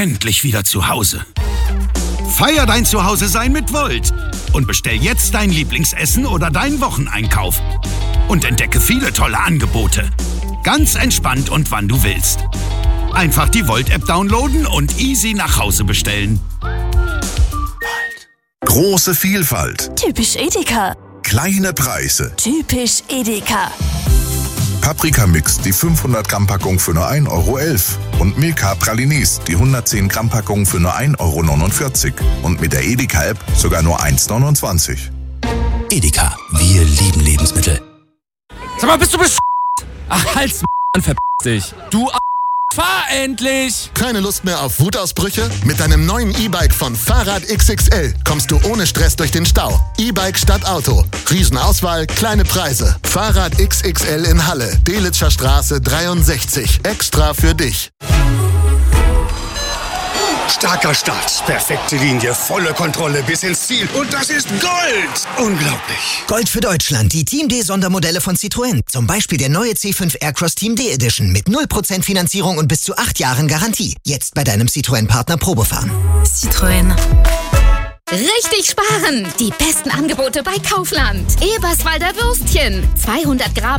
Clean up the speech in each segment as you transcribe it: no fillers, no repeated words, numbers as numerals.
endlich wieder zu Hause. Feier dein Zuhause-Sein mit Volt und bestell jetzt dein Lieblingsessen oder deinen Wocheneinkauf. Und entdecke viele tolle Angebote. Ganz entspannt und wann du willst. Einfach die Volt-App downloaden und easy nach Hause bestellen. Volt. Große Vielfalt. Typisch Edeka. Kleine Preise. Typisch Edeka. Paprika-Mix, die 500 Gramm Packung für nur 1,11 € und Milka Pralines, die 110 Gramm Packung für nur 1,49 € und mit der Edeka-App sogar nur 1,29 €. Edeka, wir lieben Lebensmittel. Sag mal, bist du Ach, halt's verpiss dich. Du fahr endlich! Keine Lust mehr auf Wutausbrüche? Mit deinem neuen E-Bike von Fahrrad XXL kommst du ohne Stress durch den Stau. E-Bike statt Auto. Riesenauswahl, kleine Preise. Fahrrad XXL in Halle, Delitzscher Straße 63. Extra für dich. Starker Start, perfekte Linie, volle Kontrolle bis ins Ziel. Und das ist Gold! Unglaublich. Gold für Deutschland, die Team D-Sondermodelle von Citroën. Zum Beispiel der neue C5 Aircross Team D Edition mit 0% Finanzierung und bis zu 8 Jahren Garantie. Jetzt bei deinem Citroën-Partner Probefahren. Citroën. Richtig sparen! Die besten Angebote bei Kaufland. Eberswalder Würstchen. 200 Gramm,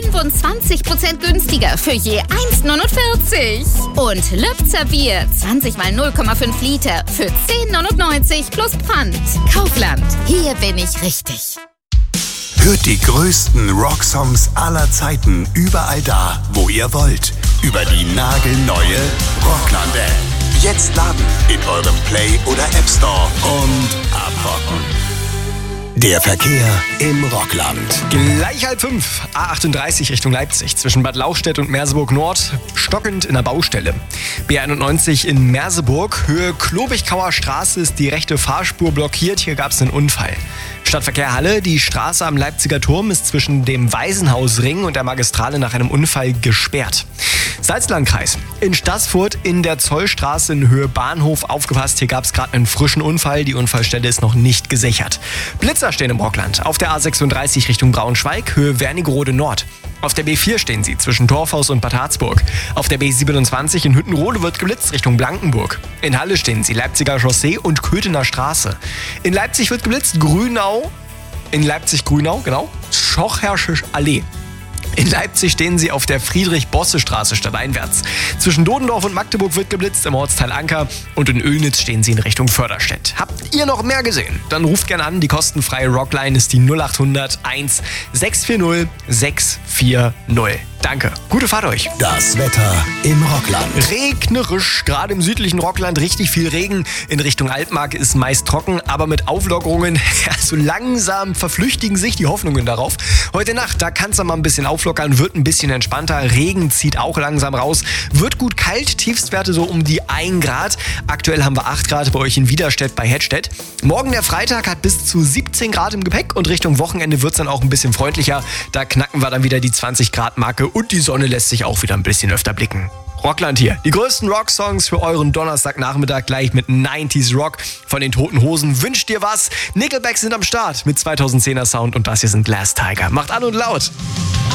25% günstiger für je 1,49. Und Lübzer Bier. 20 mal 0,5 Liter für 10,99 plus Pfand. Kaufland. Hier bin ich richtig. Hört die größten Rocksongs aller Zeiten überall da, wo ihr wollt. Über die nagelneue Rockland-App. Jetzt laden in eurem Play- oder App Store und abrocken. Der Verkehr im Rockland. Gleich 4:30, A38 Richtung Leipzig. Zwischen Bad Lauchstädt und Merseburg Nord, stockend in der Baustelle. B91 in Merseburg, Höhe Klobigkauer Straße ist die rechte Fahrspur blockiert. Hier gab es einen Unfall. Stadtverkehr Halle, die Straße am Leipziger Turm ist zwischen dem Waisenhausring und der Magistrale nach einem Unfall gesperrt. Salzlandkreis. In Staßfurt in der Zollstraße in Höhe Bahnhof aufgepasst. Hier gab es gerade einen frischen Unfall. Die Unfallstelle ist noch nicht gesichert. Blitzer stehen im Rockland. Auf der A36 Richtung Braunschweig, Höhe Wernigerode Nord. Auf der B4 stehen sie zwischen Torfhaus und Bad Harzburg. Auf der B27 in Hüttenrode wird geblitzt Richtung Blankenburg. In Halle stehen sie Leipziger Chaussee und Köthener Straße. In Leipzig wird geblitzt Grünau. In Leipzig-Grünau, genau. Schochersche Allee. In Leipzig stehen sie auf der Friedrich-Bosse-Straße stadteinwärts. Zwischen Dodendorf und Magdeburg wird geblitzt im Ortsteil Anker und in Oelnitz stehen sie in Richtung Förderstedt. Habt ihr noch mehr gesehen? Dann ruft gerne an. Die kostenfreie Rockline ist die 0800 1 640 640. Danke. Gute Fahrt euch. Das Wetter im Rockland. Regnerisch, gerade im südlichen Rockland richtig viel Regen. In Richtung Altmark ist meist trocken, aber mit Auflockerungen. Ja, so langsam verflüchtigen sich die Hoffnungen darauf. Heute Nacht, da kann es dann mal ein bisschen auflockern, wird ein bisschen entspannter. Regen zieht auch langsam raus. Wird gut kalt, Tiefstwerte so um die 1 Grad. Aktuell haben wir 8 Grad bei euch in Widerstedt bei Hedstedt. Morgen der Freitag hat bis zu 17 Grad im Gepäck und Richtung Wochenende wird es dann auch ein bisschen freundlicher. Da knacken wir dann wieder die 20 Grad Marke. Und die Sonne lässt sich auch wieder ein bisschen öfter blicken. Rockland hier. Die größten Rocksongs für euren Donnerstagnachmittag gleich mit 90s Rock. Von den Toten Hosen wünscht dir was. Nickelback sind am Start mit 2010er Sound und das hier sind Glass Tiger. Macht an und laut.